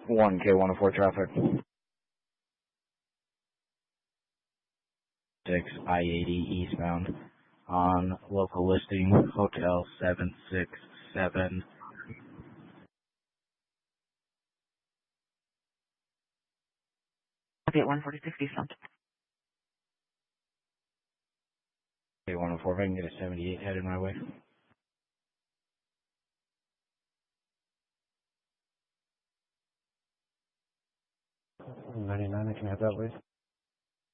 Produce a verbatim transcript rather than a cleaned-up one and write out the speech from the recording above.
one K one oh four traffic. six I eighty eastbound on local listing, Hotel seven six seven. I'll be at one forty-six eastbound. K one oh four, if I can get a seventy-eight headed my way. ninety-nine, I can have that, please.